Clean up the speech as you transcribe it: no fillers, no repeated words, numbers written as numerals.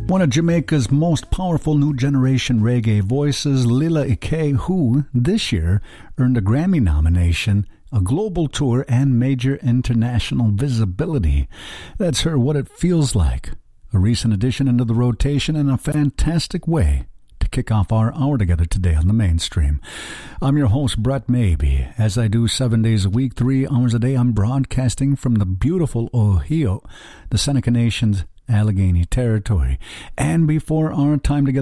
One of Jamaica's most powerful new generation reggae voices, Lila Ike, who this year earned a Grammy nomination, a global tour, and major international visibility. That's her What It Feels Like, a recent addition into the rotation and a fantastic way to kick off our hour together today on the mainstream. I'm your host, Brett Maybe. As I do 7 days a week, 3 hours a day, I'm broadcasting from the beautiful Ohio, the Seneca Nation's Allegheny Territory. And before our time together